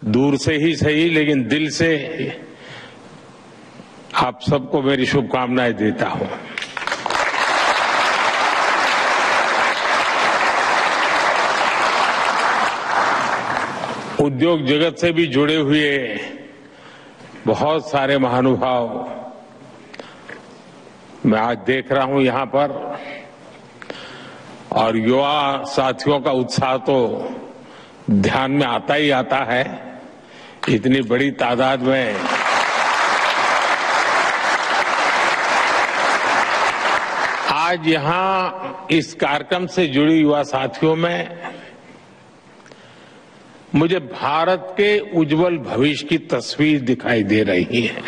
दूर से ही सही लेकिन दिल से आप सबको मेरी शुभकामनाएं देता हूं। उद्योग जगत से भी जुड़े हुए बहुत सारे महानुभाव मैं आज देख रहा हूं यहां पर, और युवा साथियों का उत्साह तो ध्यान में आता ही आता है। इतनी बड़ी तादाद में आज यहां इस कार्यक्रम से जुड़ी युवा साथियों में मुझे भारत के उज्जवल भविष्य की तस्वीर दिखाई दे रही है।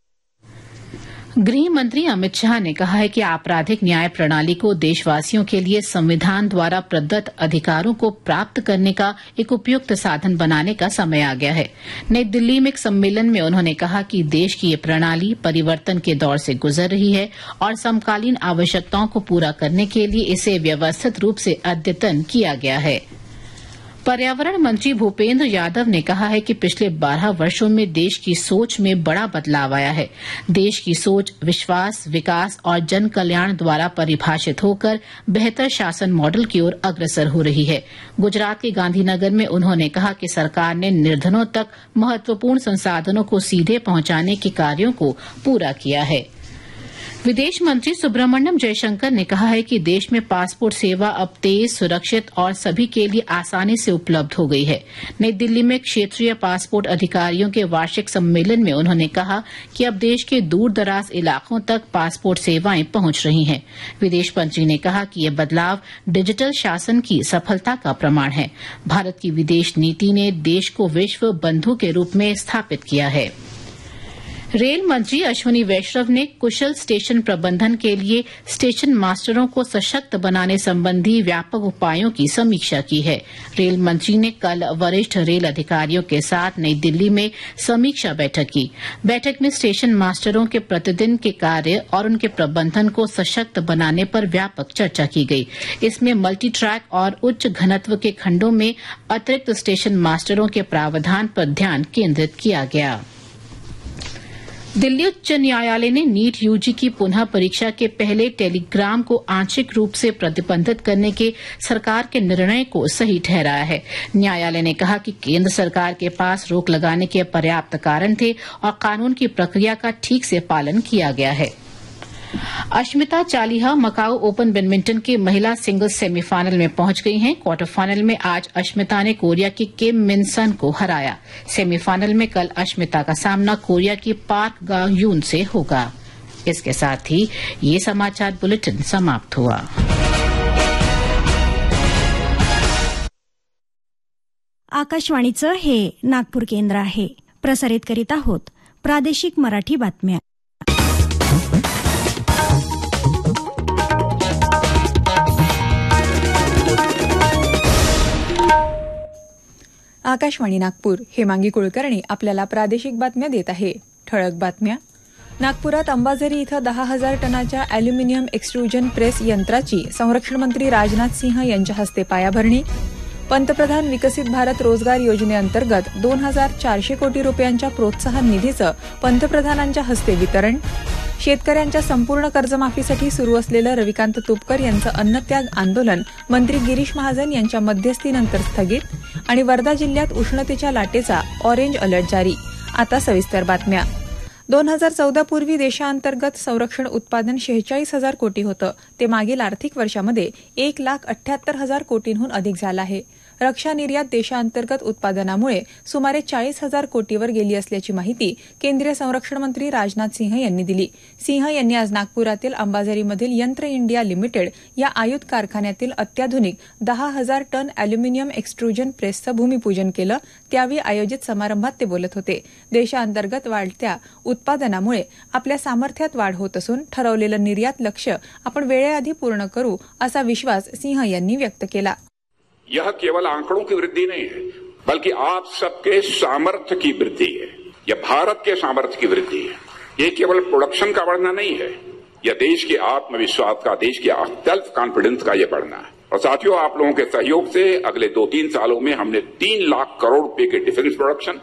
गृह मंत्री अमित शाह ने कहा है कि आपराधिक न्याय प्रणाली को देशवासियों के लिए संविधान द्वारा प्रदत्त अधिकारों को प्राप्त करने का एक उपयुक्त साधन बनाने का समय आ गया है। नई दिल्ली में एक सम्मेलन में उन्होंने कहा कि देश की ये प्रणाली परिवर्तन के दौर से गुजर रही है और समकालीन आवश्यकताओं को पूरा करने के लिए इसे व्यवस्थित रूप से अद्यतन किया गया है। पर्यावरण मंत्री भूपेंद्र यादव ने कहा है कि पिछले 12 वर्षों में देश की सोच में बड़ा बदलाव आया है। देश की सोच विश्वास, विकास और जन कल्याण द्वारा परिभाषित होकर बेहतर शासन मॉडल की ओर अग्रसर हो रही है। गुजरात के गांधीनगर में उन्होंने कहा कि सरकार ने निर्धनों तक महत्वपूर्ण संसाधनों को सीधे पहुंचाने के कार्यों को पूरा किया है। विदेश मंत्री सुब्रमण्यम जयशंकर ने कहा है कि देश में पासपोर्ट सेवा अब तेज, सुरक्षित और सभी के लिए आसानी से उपलब्ध हो गई है। नई दिल्ली में क्षेत्रीय पासपोर्ट अधिकारियों के वार्षिक सम्मेलन में उन्होंने कहा कि अब देश के दूर दराज इलाकों तक पासपोर्ट सेवाएं पहुंच रही हैं। विदेश मंत्री ने कहा कि यह बदलाव डिजिटल शासन की सफलता का प्रमाण है। भारत की विदेश नीति ने देश को विश्व बंधु के रूप में स्थापित किया है। रेल मंत्री अश्विनी वैष्णव ने कुशल स्टेशन प्रबंधन के लिए स्टेशन मास्टरों को सशक्त बनाने संबंधी व्यापक उपायों की समीक्षा की है। रेल मंत्री ने कल वरिष्ठ रेल अधिकारियों के साथ नई दिल्ली में समीक्षा बैठक की। बैठक में स्टेशन मास्टरों के प्रतिदिन के कार्य और उनके प्रबंधन को सशक्त बनाने पर व्यापक चर्चा की गई। इसमें मल्टी ट्रैक और उच्च घनत्व के खंडों में अतिरिक्त स्टेशन मास्टरों के प्रावधान पर ध्यान केंद्रित किया गया। दिल्ली उच्च न्यायालय ने नीट यूजी की पुनः परीक्षा के पहले टेलीग्राम को आंशिक रूप से प्रतिबंधित करने के सरकार के निर्णय को सही ठहराया है। न्यायालय ने कहा कि केंद्र सरकार के पास रोक लगाने के पर्याप्त कारण थे और कानून की प्रक्रिया का ठीक से पालन किया गया है। अश्मिता चालिहा मकाऊ ओपन बैडमिंटन के महिला सिंगल्स सेमीफाइनल में पहुंच गई हैं। क्वार्टर फाइनल में आज अश्मिता ने कोरिया की किम मिन सन को हराया। सेमीफाइनल में कल अश्मिता का सामना कोरिया की पार्क गा-यून से होगा। इसके साथ ही ये समाचार बुलेटिन समाप्त हुआ। आकाशवाणीचं हे नागपूर केंद्र आहे। प्रसारित करीत आहोत प्रादेशिक मराठी बातम्या। आकाशवाणी नागपूर हेमांगी कुलकर्णी आपल्याला प्रादेशिक बातम्या देत आहे। ठळक बातम्या। नागपुरात अंबाझरी इथं 10,000 टनाच्या अॅल्युमिनियम एक्सट्रुजन प्रेस यंत्राची संरक्षण मंत्री राजनाथ सिंह यांच्या हस्ते पायाभरणी। पंतप्रधान विकसित भारत रोजगार योजनेअंतर्गत 2,400 कोटी रुपयांच्या प्रोत्साहन निधीचं पंतप्रधानांच्या हस्ते वितरण। शेतकऱ्यांच्या संपूर्ण कर्जमाफीसाठी सुरू असलेलं रविकांत तुपकर यांचं अन्नत्याग आंदोलन मंत्री गिरीश महाजन यांच्या मध्यस्थीनंतर स्थगित। आणि वर्धा जिल्ह्यात उष्णतेच्या लाटेचा ऑरेंज अलर्ट जारी। आता सविस्तर बातम्या। 2014 पूर्वी देशांतर्गत संरक्षण उत्पादन 46,000 कोटी होतं। ते मागील आर्थिक वर्षामध्ये 1,78,000 कोटींहून अधिक झालं आहे। रक्षा निर्यात देशांतर्गत उत्पादनामुळे सुमारे 40,000 कोटीवर गेली असल्याची माहिती केंद्रीय संरक्षण मंत्री राजनाथ सिंह यांनी दिली। सिंह यांनी आज नागपुरातील अंबाझरीमधील यंत्र इंडिया लिमिटेड या आयुध कारखान्यातील अत्याधुनिक 10,000 टन अॅल्युमिनियम एक्सट्रुजन प्रेसचं भूमिपूजन केलं। त्यावेळी आयोजित समारंभात ते बोलत होते। देशांतर्गत वाढत्या उत्पादनामुळे आपल्या सामर्थ्यात वाढ होत असून ठरवलेलं निर्यात लक्ष्य आपण वेळेआधी पूर्ण करू असा विश्वास सिंह यांनी व्यक्त केला। यह केवल आंकड़ों की वृद्धि नहीं है, बल्कि आप सबके सामर्थ्य की वृद्धि है। यह भारत के सामर्थ्य की वृद्धि है। ये केवल प्रोडक्शन का बढ़ना नहीं है, यह देश के आत्मविश्वास का, देश के सेल्फ कॉन्फिडेंस का यह बढ़ना है। और साथियों, आप लोगों के सहयोग से अगले 2-3 सालों में हमने 3 लाख करोड़ रुपए के डिफेंस प्रोडक्शन